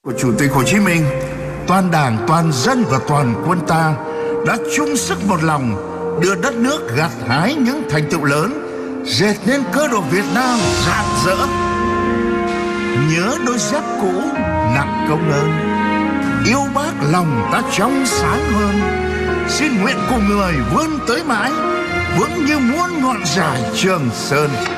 Của Chủ tịch Hồ Chí Minh, toàn Đảng, toàn dân và toàn quân ta đã chung sức một lòng đưa đất nước gặt hái những thành tựu lớn, dệt nên cơ đồ Việt Nam rạng rỡ. Nhớ đôi dép cũ nặng công ơn, yêu Bác lòng ta trong sáng hơn. Xin nguyện cùng người vươn tới mãi, vững như muôn ngọn dài Trường Sơn.